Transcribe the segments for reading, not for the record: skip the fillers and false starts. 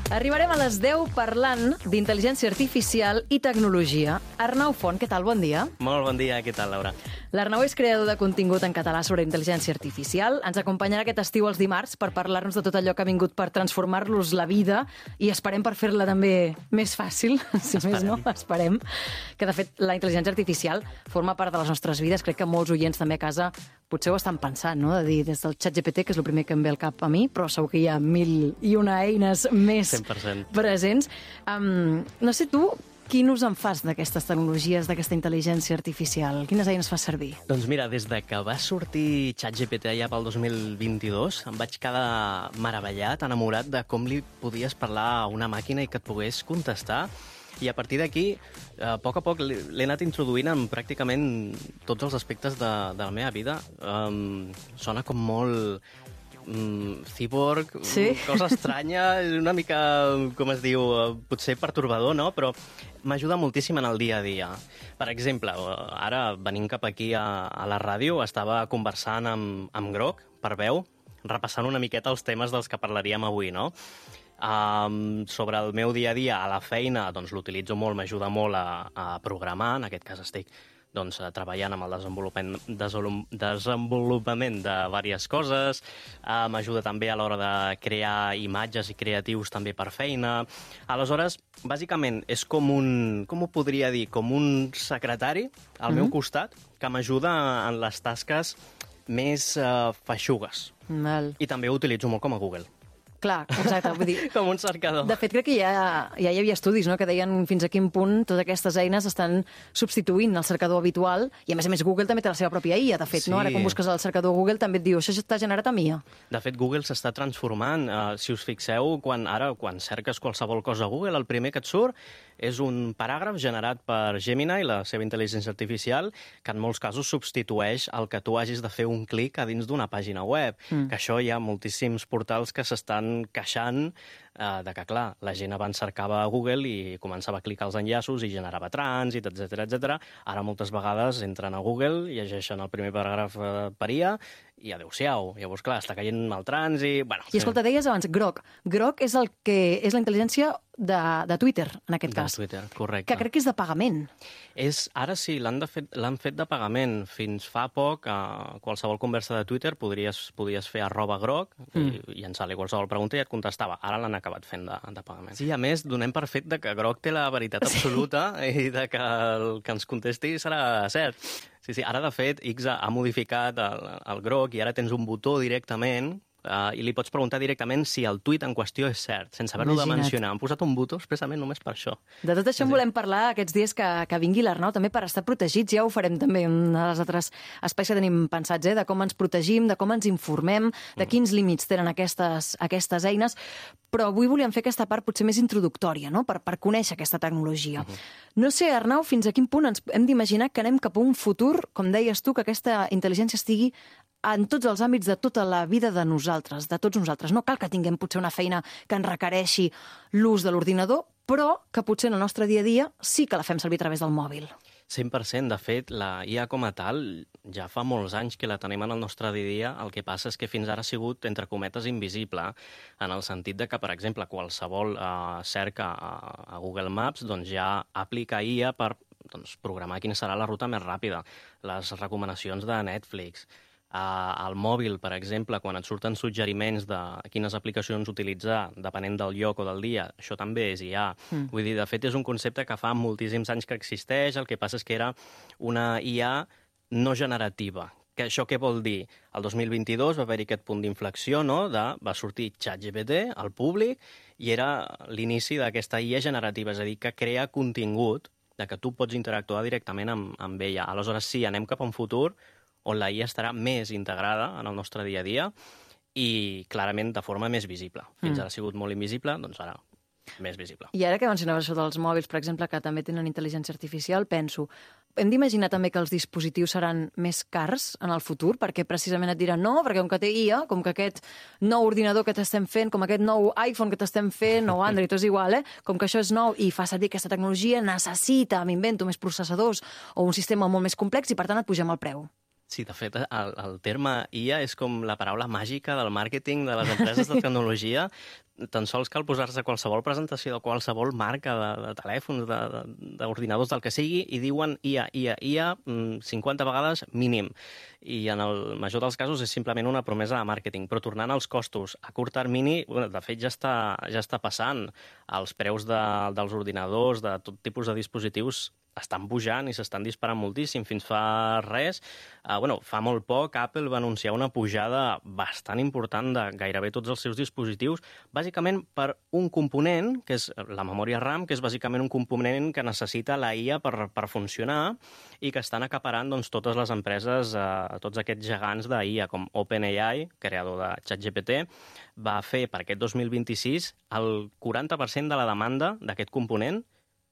Arribarem a les 10 parlant d'intel·ligència artificial i tecnologia. Arnau Font, què tal? Bon dia. Molt bon dia, què tal, Laura? L'Arnau és creador de contingut en català sobre intel·ligència artificial. Ens acompanyarà aquest estiu els dimarts per parlar-nos de tot allò que ha vingut per transformar-los la vida i esperem per fer-la també més fàcil, si més no, esperem. Que, de fet, la intel·ligència artificial forma part de les nostres vides. Crec que molts oients també a casa potser ho estan pensant, no? De dir, des del ChatGPT, que és el primer que em ve al cap a mi, però segur que hi ha 1001 eines més 100%. presents. No sé tu, quin ús en fas d'aquestes tecnologies, d'aquesta intel·ligència artificial? Quines eines fas servir? Doncs mira, des de que va sortir ChatGPT allà pel 2022, em vaig quedar meravellat, enamorat de com li podies parlar a una màquina i que et pogués contestar. I a partir d'aquí, a poc l'he anat introduint en pràcticament tots els aspectes de la meva vida. Sona com molt cyborg, sí? Cosa estranya, una mica, com es diu, potser pertorbador, no? Però m'ajuda moltíssim en el dia a dia. Per exemple, ara, venint cap aquí a la ràdio, estava conversant amb Grok, per veu, repassant una miqueta els temes dels que parlaríem avui, no? Sobre el meu dia a dia a la feina, doncs l'utilitzo molt, m'ajuda molt a programar, en aquest cas estic treballant amb el desenvolupament de diverses coses, m'ajuda també a l'hora de crear imatges i creatius també per feina. Aleshores, bàsicament, és com com ho podria dir, com un secretari al meu costat que m'ajuda en les tasques més feixugues. Mal. I també ho utilitzo molt com a Google. Clar, exacte. Vull dir, com un cercador. De fet, crec que ja hi havia estudis, no?, que deien fins a quin punt totes aquestes eines estan substituint el cercador habitual, i a més Google també té la seva pròpia IA, de fet, sí. No? Ara quan busques el cercador Google també et diu, això està generat amb IA. De fet, Google s'està transformant. Si us fixeu, quan cerques qualsevol cosa a Google, el primer que et surt és un paràgraf generat per Gemini, la seva intel·ligència artificial, que en molts casos substitueix el que tu hagis de fer un clic a dins d'una pàgina web. Que això hi ha moltíssims portals que s'estan queixant de que, clar, la gent abans cercava a Google i començava a clicar els enllaços i generava trànsit, etc. Ara moltes vegades entren a Google, llegeixen el primer paràgraf per IA i adéu-siau. Llavors, clar, està caient el trànsit... Bueno, I escolta, deies abans, Grok. Grok és és la intel·ligència de Twitter, en aquest cas. De Twitter, correcte. Que crec que és de pagament. Ara sí, l'han fet de pagament. Fins fa poc, a qualsevol conversa de Twitter podies fer @Grok i llançar-li qualsevol pregunta i et contestava. Ara l'han acabat fent de pagament. Sí, a més, donem per fet de que Grok té la veritat absoluta i de que el que ens contesti serà cert. Sí, ara, de fet, X ha modificat el Grok i ara tens un botó directament i li pots preguntar directament si el tuit en qüestió és cert, sense haver-lo de mencionar. Han posat un botó expressament només per això. De tot això en volem parlar aquests dies que vingui l'Arnau, també per estar protegits. Ja ho farem també en els altres espais que tenim pensats, de com ens protegim, de com ens informem, de quins límits tenen aquestes eines, però avui volíem fer aquesta part potser més introductòria, no?, per conèixer aquesta tecnologia. No sé, Arnau, fins a quin punt ens hem d'imaginar que anem cap a un futur, com deies tu, que aquesta intel·ligència estigui en tots els àmbits de tota la vida de nosaltres, de tots nosaltres. No cal que tinguem potser una feina que ens requereixi l'ús de l'ordinador, però que potser en el nostre dia a dia sí que la fem servir a través del mòbil. 100%. De fet, la IA com a tal ja fa molts anys que la tenim en el nostre dia a dia. El que passa és que fins ara ha sigut, entre cometes, invisible, en el sentit de que, per exemple, qualsevol cerca a Google Maps doncs ja aplica IA per programar quina serà la ruta més ràpida. Les recomanacions de Netflix, al mòbil, per exemple, quan et surten suggeriments de quines aplicacions utilitzar, depenent del lloc o del dia, això també és IA. Vull dir, de fet, és un concepte que fa moltíssims anys que existeix, el que passa és que era una IA no generativa. Que això què vol dir? El 2022 va haver-hi aquest punt d'inflexió, no?, va sortir ChatGPT al públic i era l'inici d'aquesta IA generativa, és a dir, que crea contingut de que tu pots interactuar directament amb ella. Aleshores, sí, anem cap a un futur on la IA estarà més integrada en el nostre dia a dia i clarament de forma més visible. Fins ara ha sigut molt invisible, doncs ara més visible. I ara que mencionaves això dels mòbils, per exemple, que també tenen intel·ligència artificial, penso, hem d'imaginar també que els dispositius seran més cars en el futur, perquè precisament et diran no, perquè com que té IA, com que aquest nou ordinador que t'estem fent, com aquest nou iPhone que t'estem fent, o Android, tot és igual, com que això és nou i fa servir aquesta tecnologia, necessita, m'invento, més processadors o un sistema molt més complex i per tant et pugem el preu. Sí, de fet, el terme IA és com la paraula màgica del màrqueting de les empreses de tecnologia. tan sols cal posar-se qualsevol presentació de qualsevol marca de telèfons, d'ordinadors, del que sigui, i diuen IA 50 vegades mínim. I en el major dels casos és simplement una promesa de màrqueting. Però tornant als costos, a curt termini, de fet ja està passant. Els preus dels ordinadors, de tot tipus de dispositius, estan pujant i s'estan disparant moltíssim. Fins fa res, fa molt poc, Apple va anunciar una pujada bastant important de gairebé tots els seus dispositius, bàsicament per un component, que és la memòria RAM, que és bàsicament un component que necessita la IA per funcionar i que estan acaparant totes les empreses, tots aquests gegants d'IA, com OpenAI, creador de ChatGPT, va fer per aquest 2026 el 40% de la demanda d'aquest component.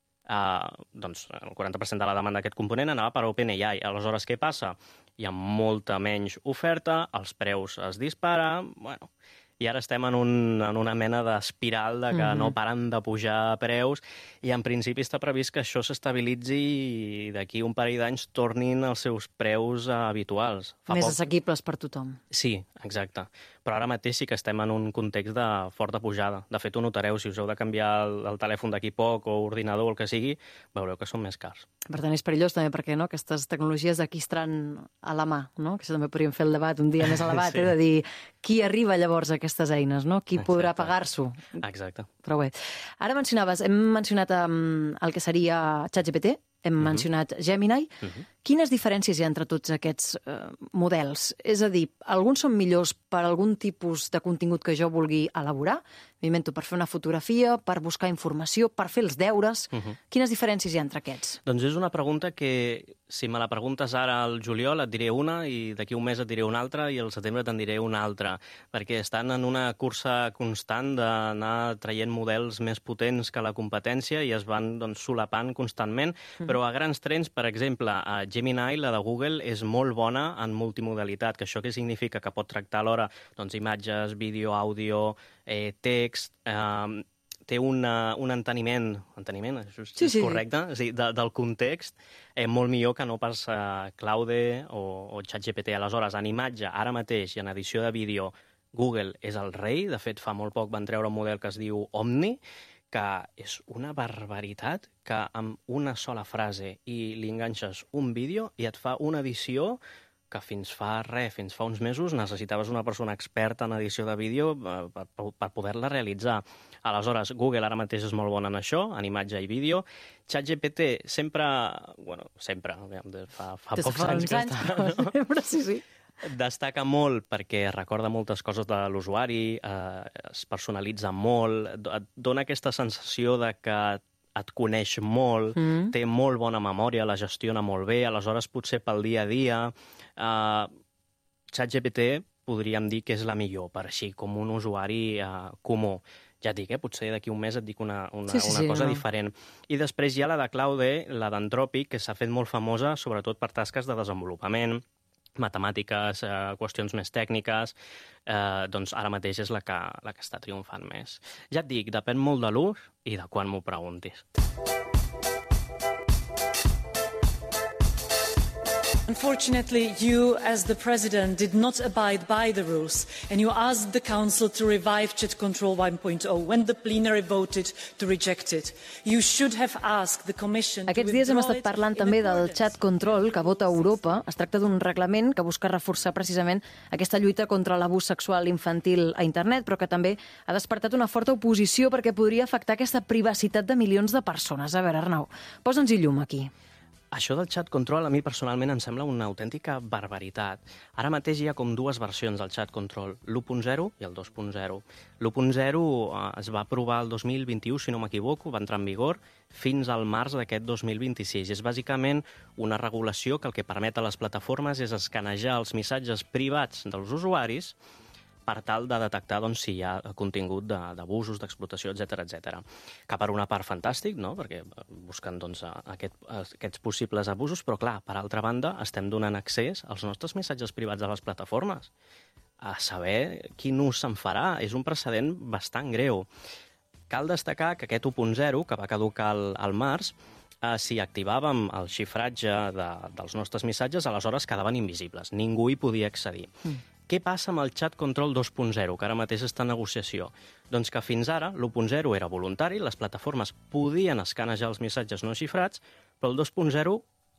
El 40% de la demanda d'aquest component anava per OpenAI. Aleshores, què passa? Hi ha molta menys oferta, els preus es disparen, i ara estem en una mena d'espiral de que no paren de pujar preus, i en principi està previst que això s'estabilitzi i d'aquí un parell d'anys tornin els seus preus habituals. Més assequibles per tothom. Sí, exacte. Però ara mateix sí que estem en un context de forta pujada. De fet, ho notareu, si us heu de canviar el telèfon d'aquí poc o ordinador o el que sigui, veureu que són més cars. Per tant, és perillós també perquè aquestes tecnologies d'aquí estaran a la mà, no? Que també podríem fer el debat un dia més elevat, sí. De dir qui arriba llavors a aquestes eines, no? Qui podrà pagar-s'ho. Exacte. Però bé, ara hem mencionat el que seria ChatGPT, hem mencionat Gemini. Quines diferències hi ha entre tots aquests models? És a dir, alguns són millors per algun tipus de contingut que jo vulgui elaborar? M'invento per fer una fotografia, per buscar informació, per fer els deures. Quines diferències hi ha entre aquests? Doncs és una pregunta que, si me la preguntes ara al juliol, et diré una, i d'aquí un mes et diré una altra, i al setembre te'n diré una altra, perquè estan en una cursa constant d'anar traient models més potents que la competència i es van solapant constantment, però a grans trens, per exemple, a Gemini, la de Google, és molt bona en multimodalitat, que això què significa? Que pot tractar alhora imatges, vídeo, àudio, text, té un enteniment, això és correcte? Sí, del context, molt millor que no pas Claude o ChatGPT. Aleshores, en imatge, ara mateix, i en edició de vídeo, Google és el rei. De fet, fa molt poc van treure un model que es diu Omni, que és una barbaritat, que amb una sola frase i li enganxes un vídeo i et fa una edició que fins fa uns mesos necessitaves una persona experta en edició de vídeo per poder-la realitzar. Aleshores, Google ara mateix és molt bon en això, en imatge i vídeo. ChatGPT sempre, fa pocs anys que està... Sí. Destaca molt perquè recorda moltes coses de l'usuari, es personalitza molt, et dona aquesta sensació de que et coneix molt, té molt bona memòria, la gestiona molt bé, aleshores potser pel dia a dia. ChatGPT podríem dir que és la millor, per així, com un usuari comú. Ja et dic, potser d'aquí un mes et dic una cosa diferent. I després hi ha la de Claude, la d'Anthropic, que s'ha fet molt famosa, sobretot per tasques de desenvolupament, matemàtiques, qüestions més tècniques, doncs ara mateix és la que està triomfant més. Ja et dic, depèn molt de l'ús i de quan m'ho preguntis. Unfortunately, you, as the President, did not abide by the rules, and you asked the Council to revive Chat Control 1.0 when the plenary voted to reject it. You should have asked the Commission to Aquests dies hem estat parlant també del Chat Control que vota Europa. Es tracta d'un reglament que busca reforçar precisament aquesta lluita contra l'abús sexual infantil a internet, però que també ha despertat una forta oposició perquè podria afectar aquesta privacitat de milions de persones. A veure, Arnau, posa'ns-hi llum aquí. Això del Chat Control a mi personalment em sembla una autèntica barbaritat. Ara mateix hi ha com dues versions del Chat Control, l'1.0 i el 2.0. L'1.0 es va aprovar el 2021, si no m'equivoco, va entrar en vigor fins al març d'aquest 2026. És bàsicament una regulació que el que permet a les plataformes és escanejar els missatges privats dels usuaris per tal de detectar si hi ha contingut d'abusos, d'explotació, etc. Que per una part fantàstic, no? Perquè busquen aquests possibles abusos, però clar, per altra banda, estem donant accés als nostres missatges privats a les plataformes. A saber quin ús se'n farà. És un precedent bastant greu. Cal destacar que aquest 1.0, que va caducar al març, si activàvem el xifratge dels nostres missatges, aleshores quedaven invisibles. Ningú hi podia accedir. Què passa amb el Chat Control 2.0, que ara mateix està en negociació? Doncs que fins ara l'1.0 era voluntari, les plataformes podien escanejar els missatges no xifrats, però el 2.0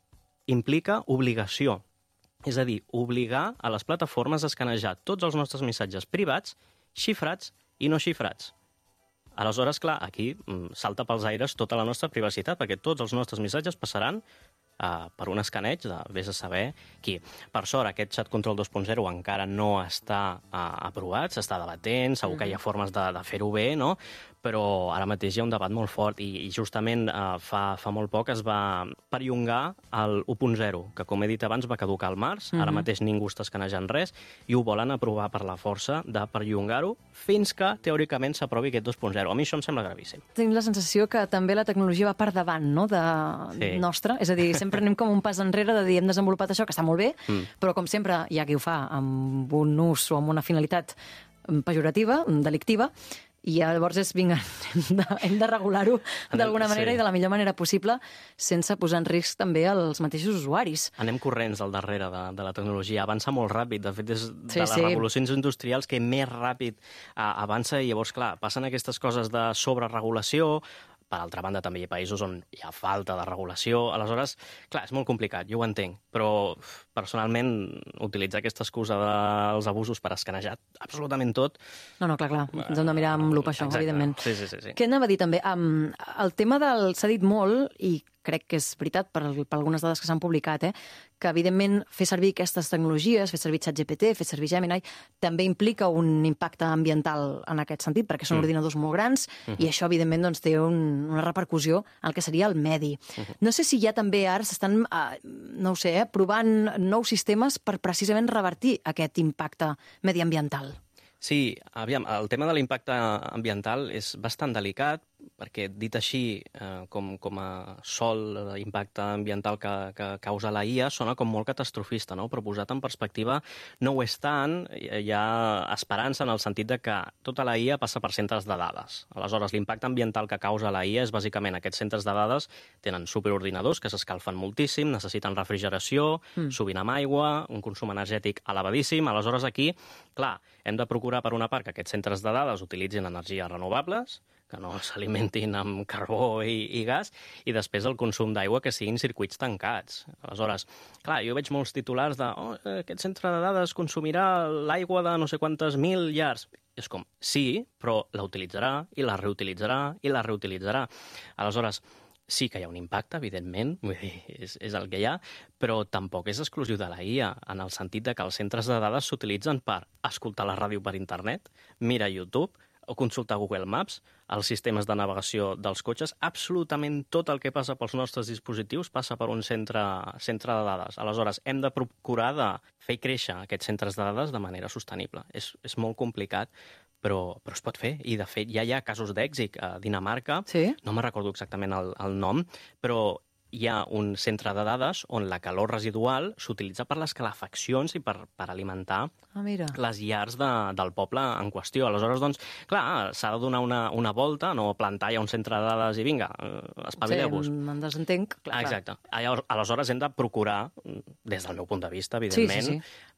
implica obligació. És a dir, obligar a les plataformes a escanejar tots els nostres missatges privats, xifrats i no xifrats. Aleshores, clar, aquí salta pels aires tota la nostra privacitat, perquè tots els nostres missatges passaran per un escaneig de vés a saber qui. Per sort, aquest Chat Control 2.0 encara no està aprovat, s'està debatent, segur que hi ha formes de fer-ho bé, no? Però ara mateix hi ha un debat molt fort i justament fa molt poc es va perllongar el 1.0, que com he dit abans va caducar al març, ara mateix ningú està escanejant res i ho volen aprovar per la força de perllongar-ho fins que teòricament s'aprovi aquest 2.0. A mi això em sembla gravíssim. Tinc la sensació que també la tecnologia va per davant, no?, nostra. És a dir, sempre anem com un pas enrere de dir hem desenvolupat això, que està molt bé, però com sempre hi ha qui ho fa amb un ús o amb una finalitat pejorativa, delictiva, i llavors vinga, hem de regular-ho d'alguna manera i de la millor manera possible sense posar en risc també els mateixos usuaris. Anem corrents al darrere de la tecnologia, avança molt ràpid, de fet és de les revolucions industrials que més ràpid avança i llavors, clar, passen aquestes coses de sobreregulació. Per altra banda, també hi ha països on hi ha falta de regulació. Aleshores, clar, és molt complicat, jo ho entenc, però personalment utilitzar aquesta excusa dels abusos per escanejar absolutament tot... No, clar, ens hem de mirar amb lupa això, evidentment. Sí. Què anava a dir també? El tema s'ha dit molt, i crec que és veritat per algunes dades que s'han publicat, que evidentment fer servir aquestes tecnologies, fer servir ChatGPT, fer servir Gemini, també implica un impacte ambiental en aquest sentit, perquè són ordinadors molt grans i això evidentment doncs, té una repercussió al que seria el medi. No sé si ja també ara s'estan, no ho sé, provant nous sistemes per precisament revertir aquest impacte mediambiental. Sí, aviam, el tema de l'impacte ambiental és bastant delicat, perquè dit així, com a sol l'impacte ambiental que causa la IA, sona com molt catastrofista, no? Però posat en perspectiva no ho és tant, hi ha esperança en el sentit de que tota la IA passa per centres de dades. Aleshores, l'impacte ambiental que causa la IA és bàsicament aquests centres de dades tenen superordinadors que s'escalfen moltíssim, necessiten refrigeració, sovint amb aigua, un consum energètic elevadíssim. Aleshores, aquí, clar, hem de procurar per una part que aquests centres de dades utilitzin energies renovables, que no s'alimentin amb carbó i gas, i després el consum d'aigua que siguin circuits tancats. Aleshores, clar, jo veig molts titulars de aquest centre de dades consumirà l'aigua de no sé quantes mil llars. És com, sí, però la utilitzarà i la reutilitzarà i la reutilitzarà. Aleshores, sí que hi ha un impacte, evidentment, vull dir, és el que hi ha, però tampoc és exclusiu de la IA, en el sentit de que els centres de dades s'utilitzen per escoltar la ràdio per internet, mirar YouTube, o consultar Google Maps, els sistemes de navegació dels cotxes, absolutament tot el que passa pels nostres dispositius passa per un centre de dades. Aleshores, hem de procurar de fer créixer aquests centres de dades de manera sostenible. És molt complicat, però es pot fer. I, de fet, ja hi ha casos d'èxit a Dinamarca. Sí? No me'n recordo exactament el nom, però hi ha un centre de dades on la calor residual s'utilitza per les calefaccions i per alimentar les llars del poble en qüestió. Aleshores, doncs, clar, s'ha de donar una volta, no plantar ja un centre de dades i vinga, espavileu-vos. Sí, me'n desentenc. Clar. Exacte. Aleshores, hem de procurar, des del meu punt de vista, evidentment,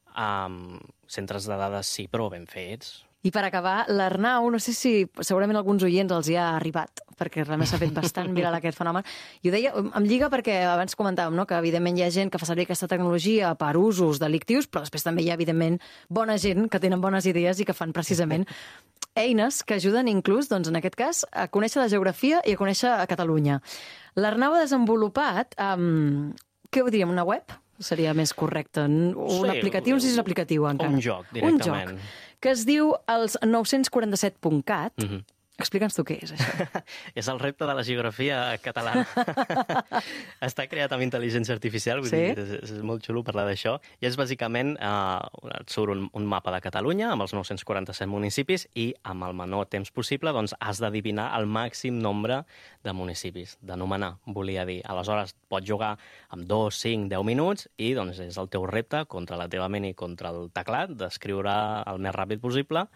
centres de dades sí, però ben fets. I per acabar, l'Arnau, no sé si segurament alguns oients els hi ha arribat, perquè realment s'ha fet bastant viral aquest fenomen. I ho deia, em lliga perquè abans comentàvem, no?, que evidentment hi ha gent que fa servir aquesta tecnologia per usos delictius, però després també hi ha, evidentment, bona gent que tenen bones idees i que fan precisament eines que ajuden inclús, doncs, en aquest cas, a conèixer la geografia i a conèixer a Catalunya. L'Arnau ha desenvolupat, què ho diríem, una web? Seria més correcte. Un aplicatiu, no sé si és aplicatiu encara. Un joc, directament. Un joc, que es diu els 947.cat. Explica'ns tu què és, això. És el repte de la geografia catalana. Està creat amb intel·ligència artificial, vull dir, és molt xulo parlar d'això. I és bàsicament, et surt un mapa de Catalunya amb els 947 municipis i amb el menor temps possible doncs, has d'adivinar el màxim nombre de municipis, d'anomenar, volia dir. Aleshores, pots jugar amb 2, 5, 10 minuts i doncs, és el teu repte contra la teva ment i contra el teclat d'escriure el més ràpid possible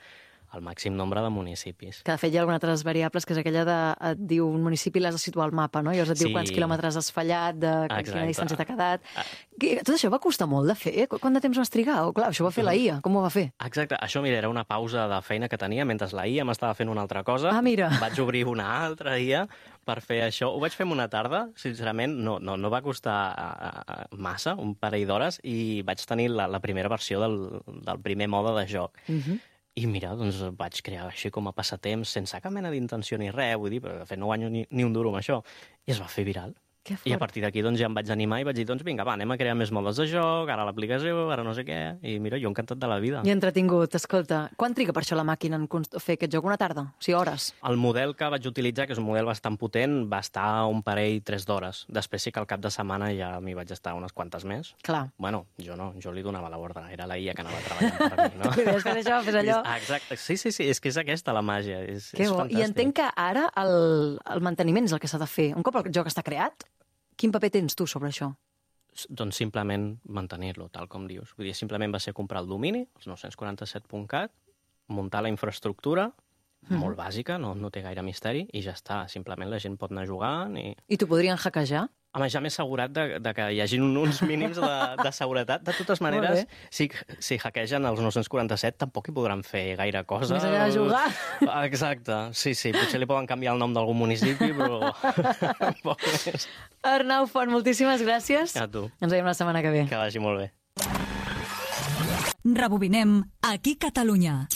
el màxim nombre de municipis. Que de fet hi ha algunes altres variables, que és aquella de... et diu un municipi l'has de situar al mapa, no? I llavors et diu quants quilòmetres has fallat, de quina distància t'ha quedat. Tot això va costar molt de fer? Quant de temps vas trigar? Clar, això va fer la IA. Com ho va fer? Exacte. Això, mira, era una pausa de feina que tenia mentre la IA m'estava fent una altra cosa. Ah, mira. Vaig obrir una altra IA per fer això. Ho vaig fer en una tarda, sincerament, no va costar massa, un parell d'hores, i vaig tenir la primera versió del primer mode de joc. I mira, doncs vaig crear així com a passatemps, sense cap mena d'intenció ni res, vull dir, però de fet no guanyo ni un duro amb això. I es va fer viral. I a partir d'aquí doncs, ja em vaig animar i vaig dir, doncs vinga, va, anem a crear més modes de joc, ara l'aplicació, ara no sé què, i mira, jo encantat de la vida. I entretingut, escolta. Quan triga per això la màquina en fer aquest joc? Una tarda? O sigui, hores? El model que vaig utilitzar, que és un model bastant potent, va estar un parell, 3 d'hores. Després sí que al cap de setmana ja m'hi vaig estar unes quantes més. Clar. Bueno, jo no, jo li donava l'ordre, era la IA que anava treballant per mi, no? Fes això, fes allò. Exacte, sí, és que és aquesta la màgia, és fantàstic. I entenc que ara el manteniment és el que s'ha de fer. Un cop el joc està creat, quin paper tens tu sobre això? Doncs simplement mantenir-lo, tal com dius. Vull dir, simplement va ser comprar el domini, els 947.cat, muntar la infraestructura, molt bàsica, no té gaire misteri, i ja està. Simplement la gent pot anar jugant i... I t'ho podrien hackejar? Home, ja m'he assegurat de que hi hagi uns mínims de seguretat. De totes maneres, si hackegen els 947, tampoc hi podran fer gaire cosa. Més allà de jugar. Exacte, sí, potser li poden canviar el nom d'algun municipi, però poc més. Arnau Font, moltíssimes gràcies. A tu. Ens veiem la setmana que ve. Que vagi molt bé. Rebobinem Aquí Catalunya.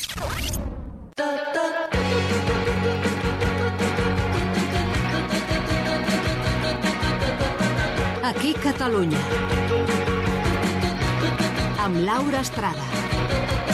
Aquí Catalunya. Amb Laura Estrada.